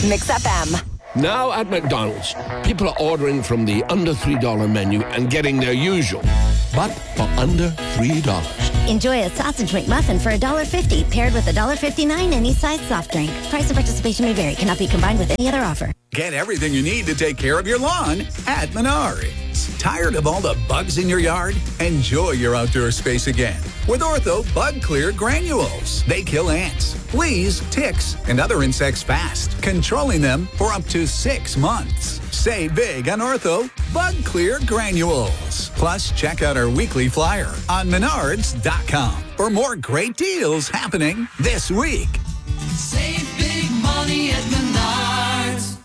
Mix FM. Now at McDonald's, people are ordering from the under $3 menu and getting their usual, but for under $3. Enjoy a sausage McMuffin for $1.50, paired with $1.59 any size soft drink. Price and participation may vary. Cannot be combined with any other offer. Get everything you need to take care of your lawn at Menards. Tired of all the bugs in your yard? Enjoy your outdoor space again with Ortho Bug Clear Granules. They kill ants, fleas, ticks, and other insects fast, controlling them for up to 6 months. Save big on Ortho Bug Clear Granules. Plus, check out our weekly flyer on Menards.com for more great deals happening this week. Save big money at Menards.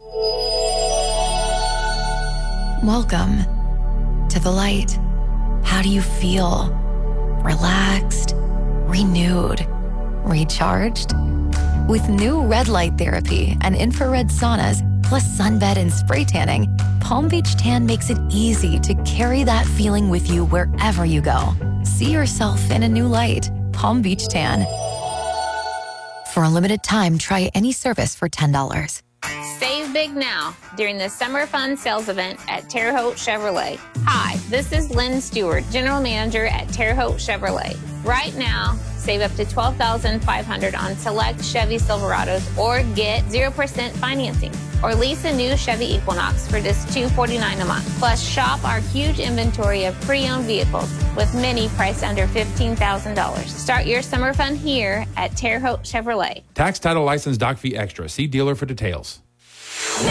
Welcome to the light. How do you feel? Relaxed, renewed, recharged? With new red light therapy and infrared saunas, plus sunbed and spray tanning, Palm Beach Tan makes it easy to carry that feeling with you wherever you go. See yourself in a new light. Palm Beach Tan. For a limited time, try any service for $10. Save big now during the Summer Fun Sales Event at Terre Haute Chevrolet. Hi, this is Lynn Stewart, General Manager at Terre Haute Chevrolet. Right now, save up to $12,500 on select Chevy Silverados or get 0% financing. Or lease a new Chevy Equinox for just $249 a month. Plus, shop our huge inventory of pre-owned vehicles with many priced under $15,000. Start your summer fun here at Terre Haute Chevrolet. Tax, title, license, doc fee extra. See dealer for details.